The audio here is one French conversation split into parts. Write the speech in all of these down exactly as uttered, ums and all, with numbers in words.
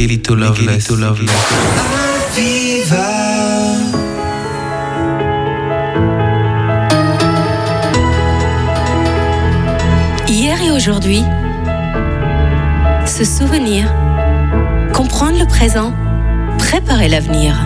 Miguelito Loveless. Miguelito Loveless. Hier et aujourd'hui, se souvenir, comprendre le présent, préparer l'avenir.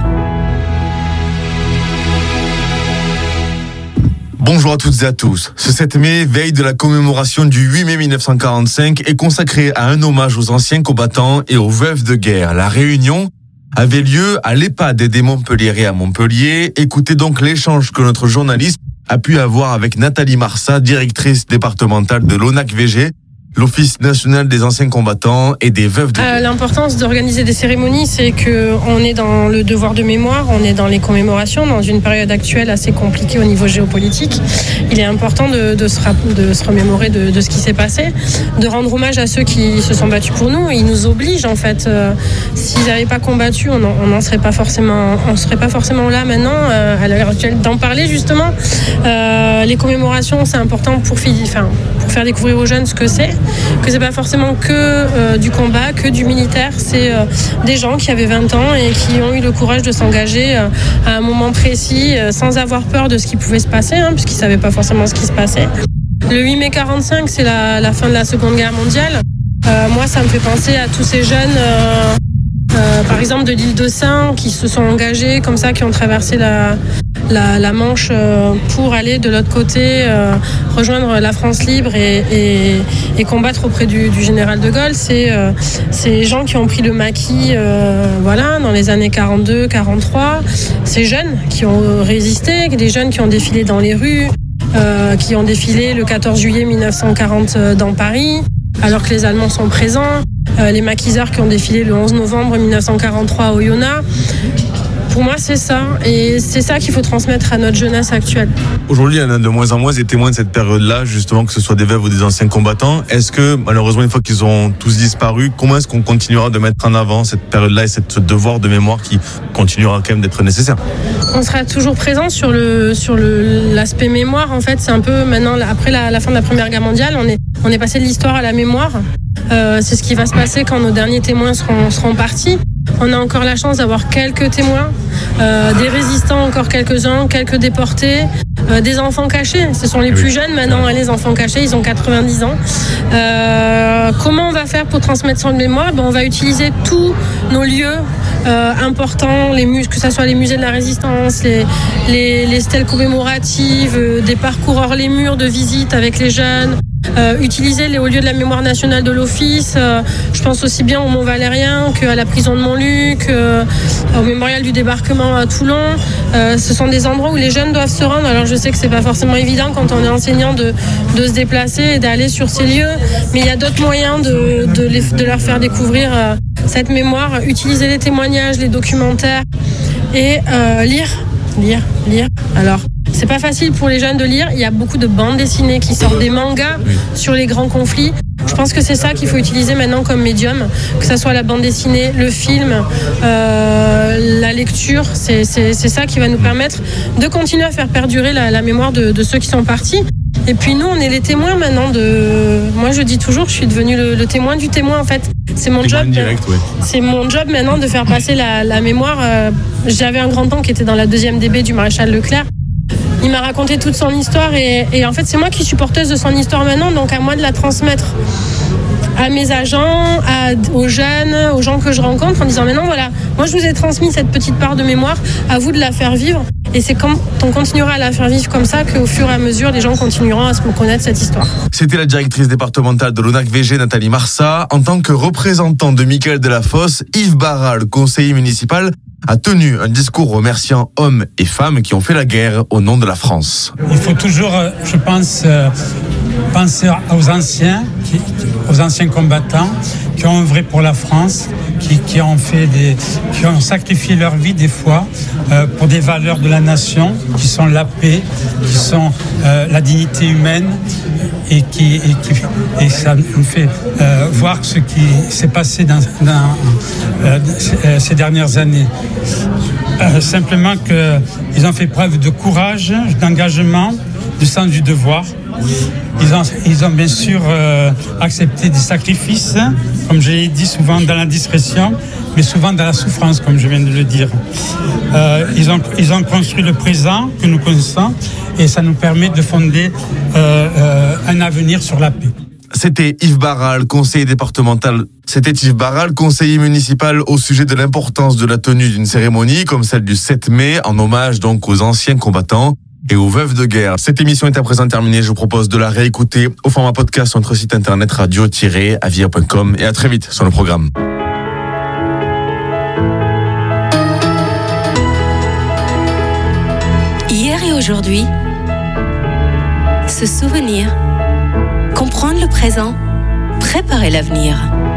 Bonjour à toutes et à tous. Ce sept mai, veille de la commémoration du huit mai mille neuf cent quarante-cinq, est consacré à un hommage aux anciens combattants et aux veuves de guerre. La réunion avait lieu à l'EHPAD des Montpelliérais à Montpellier. Écoutez donc l'échange que notre journaliste a pu avoir avec Nathalie Marsat, directrice départementale de l'O N A C V G, l'Office national des anciens combattants et des veuves de guerre. Euh, l'importance d'organiser des cérémonies, c'est qu'on est dans le devoir de mémoire, on est dans les commémorations, dans une période actuelle assez compliquée au niveau géopolitique. Il est important de, de, se, de se remémorer de, de ce qui s'est passé, de rendre hommage à ceux qui se sont battus pour nous. Ils nous obligent en fait. Euh, s'ils n'avaient pas combattu, on n'en serait pas forcément, on serait pas forcément là maintenant, euh, à l'heure actuelle, d'en parler justement. Euh, les commémorations, c'est important pour, enfin, pour faire découvrir aux jeunes ce que c'est. Que c'est pas forcément que euh, du combat, que du militaire, c'est euh, des gens qui avaient vingt ans et qui ont eu le courage de s'engager euh, à un moment précis euh, sans avoir peur de ce qui pouvait se passer, hein, puisqu'ils savaient pas forcément ce qui se passait. Le huit mai quarante-cinq, c'est la, la fin de la Seconde Guerre mondiale. Euh, moi, ça me fait penser à tous ces jeunes, euh, euh, par exemple de l'île de Sein, qui se sont engagés comme ça, qui ont traversé la La, la Manche euh, pour aller de l'autre côté, euh, rejoindre la France libre et, et, et combattre auprès du, du général de Gaulle. C'est euh, ces gens qui ont pris le maquis euh, voilà, dans les années quarante-deux quarante-trois. Ces jeunes qui ont résisté, des jeunes qui ont défilé dans les rues, euh, qui ont défilé le quatorze juillet mille neuf cent quarante dans Paris, alors que les Allemands sont présents. Euh, les maquisards qui ont défilé le onze novembre mille neuf cent quarante-trois au Yonah. Pour moi, c'est ça. Et c'est ça qu'il faut transmettre à notre jeunesse actuelle. Aujourd'hui, il y en a de moins en moins des témoins de cette période-là, justement, que ce soit des veuves ou des anciens combattants. Est-ce que, malheureusement, une fois qu'ils ont tous disparu, comment est-ce qu'on continuera de mettre en avant cette période-là et cette, ce devoir de mémoire qui continuera quand même d'être nécessaire? On sera toujours présent sur, le, sur le, l'aspect mémoire. En fait, c'est un peu maintenant, après la, la fin de la Première Guerre mondiale, on est, on est passé de l'histoire à la mémoire. Euh, c'est ce qui va se passer quand nos derniers témoins seront, seront partis. On a encore la chance d'avoir quelques témoins, euh, des résistants encore quelques-uns, quelques déportés, euh, des enfants cachés. Ce sont les plus jeunes maintenant, hein, les enfants cachés, ils ont quatre-vingt-dix ans. Euh, comment on va faire pour transmettre son mémoire? Ben, on va utiliser tous nos lieux euh, importants, les mus- que ce soit les musées de la Résistance, les, les, les stèles commémoratives, euh, des parcours hors les murs de visite avec les jeunes. Euh, utiliser les hauts lieux de la mémoire nationale de l'Office. Euh, je pense aussi bien au Mont-Valérien qu'à la prison de Montluc, euh, au mémorial du débarquement à Toulon. Euh, ce sont des endroits où les jeunes doivent se rendre. Alors je sais que c'est pas forcément évident quand on est enseignant de, de se déplacer et d'aller sur ces lieux, mais il y a d'autres moyens de, de, les, de leur faire découvrir euh, cette mémoire. Utiliser les témoignages, les documentaires et euh, lire, lire, lire. Alors c'est pas facile pour les jeunes de lire. Il y a beaucoup de bandes dessinées qui sortent, des mangas sur les grands conflits. Je pense que c'est ça qu'il faut utiliser maintenant comme médium, que ce soit la bande dessinée, le film, euh, la lecture. C'est, c'est, c'est ça qui va nous permettre de continuer à faire perdurer la, la mémoire de, de ceux qui sont partis. Et puis nous, on est les témoins maintenant de... Moi, je dis toujours, je suis devenue le, le témoin du témoin, en fait. C'est mon job. Direct, ouais. C'est mon job maintenant de faire passer la, la mémoire. Euh, j'avais un grand-oncle qui était dans la deuxième D B du maréchal Leclerc. Il m'a raconté toute son histoire et, et en fait c'est moi qui suis porteuse de son histoire maintenant, donc à moi de la transmettre à mes agents, à, aux jeunes, aux gens que je rencontre en disant mais non voilà, moi je vous ai transmis cette petite part de mémoire, à vous de la faire vivre et c'est quand on continuera à la faire vivre comme ça qu'au fur et à mesure les gens continueront à se connaître cette histoire. C'était la directrice départementale de l'O N A C V G, Nathalie Marsat. En tant que représentant de Michael Delafosse, Yves Barral, conseiller municipal, a tenu un discours remerciant hommes et femmes qui ont fait la guerre au nom de la France. Il faut toujours, je pense, penser aux anciens, aux anciens combattants qui ont œuvré pour la France, qui, qui ont fait des, qui ont sacrifié leur vie des fois euh, pour des valeurs de la nation, qui sont la paix, qui sont euh, la dignité humaine, et qui, et qui et ça nous fait euh, voir ce qui s'est passé dans, dans euh, ces dernières années. Euh, simplement qu'ils ont fait preuve de courage, d'engagement, du sens du devoir. Ils ont, ils ont bien sûr euh, accepté des sacrifices, comme je l'ai dit, souvent dans la discrétion, mais souvent dans la souffrance, comme je viens de le dire. Euh, ils, ont, ils ont construit le présent que nous connaissons et ça nous permet de fonder euh, euh, un avenir sur la paix. C'était Yves Barral, conseiller départemental. C'était Yves Barral, conseiller municipal au sujet de l'importance de la tenue d'une cérémonie comme celle du sept mai, en hommage donc aux anciens combattants et aux veuves de guerre. Cette émission est à présent terminée. Je vous propose de la réécouter au format podcast sur notre site internet radio tiret avia point com et à très vite sur le programme. Hier et aujourd'hui, se souvenir, comprendre le présent, préparer l'avenir.